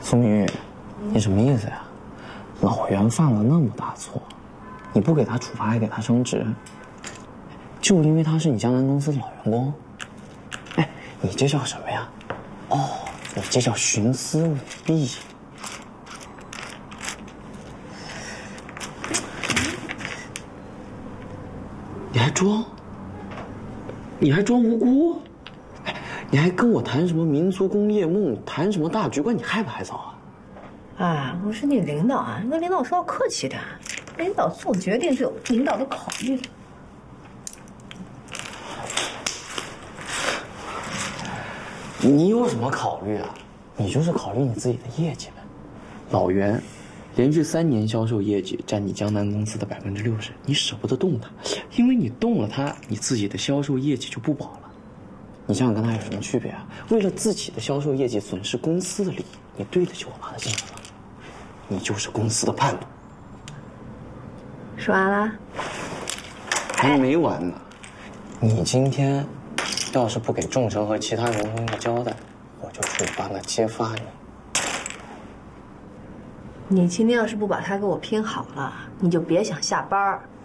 苏明玉，你什么意思呀？老袁犯了那么大错，你不给他处罚还给他升职，就因为他是你江南公司的老员工？哎，你这叫什么呀？哦，你这叫徇私舞弊。你还装？你还装无辜？哎，你还跟我谈什么民族工业梦，谈什么大局观，你害不害臊啊？ 啊，我是你领导啊，你跟领导说话客气点。领导做决定是有领导的考虑的。 你有什么考虑啊？你就是考虑你自己的业绩呗。老袁，连续3年销售业绩占你江南公司的60%，你舍不得动他，因为你动了他，你自己的销售业绩就不保了。你想想跟他有什么区别啊？为了自己的销售业绩损失公司的利益，你对得起我把他进来吗？你就是公司的叛徒。 说完了？ 还没完呢。你今天要是不给仲成和其他员工一个交代，我就去帮他揭发你。 你今天要是不把他给我拼好了，你就别想下班。